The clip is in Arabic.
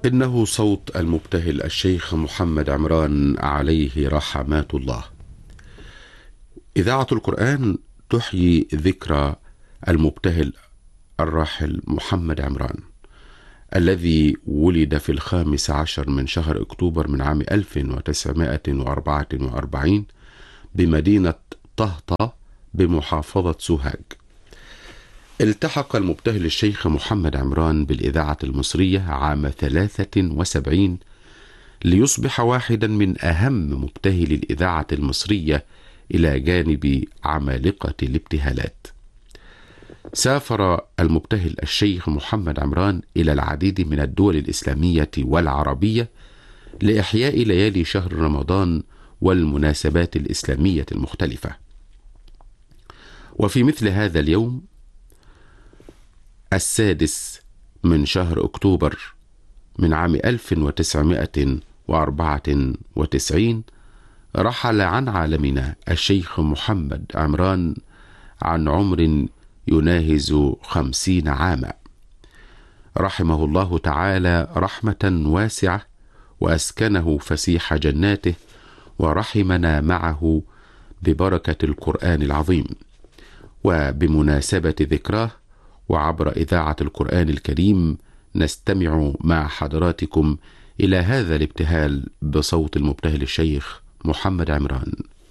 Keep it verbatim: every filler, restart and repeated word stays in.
إنه صوت المبتهل الشيخ محمد عمران عليه رحمات الله. إذاعة القرآن تحيي ذكرى المبتهل الراحل محمد عمران الذي ولد في الخامس عشر من شهر أكتوبر من عام ألف وتسعمائة وأربعة وأربعين بمدينة طهطة بمحافظة سوهاج. التحق المبتهل الشيخ محمد عمران بالإذاعة المصرية عام ثلاثة وسبعين ليصبح واحدا من أهم مبتهلي الإذاعة المصرية إلى جانب عمالقة الابتهالات. سافر المبتهل الشيخ محمد عمران إلى العديد من الدول الإسلامية والعربية لإحياء ليالي شهر رمضان والمناسبات الإسلامية المختلفة. وفي مثل هذا اليوم السادس من شهر أكتوبر من عام ألف وتسعمائة وأربعة وتسعين رحل عن عالمنا الشيخ محمد عمران عن عمر يناهز خمسين عاما، رحمه الله تعالى رحمة واسعة وأسكنه فسيح جناته ورحمنا معه ببركة القرآن العظيم. وبمناسبة ذكراه وعبر إذاعة القرآن الكريم نستمع مع حضراتكم إلى هذا الابتهال بصوت المبتهل الشيخ محمد عمران.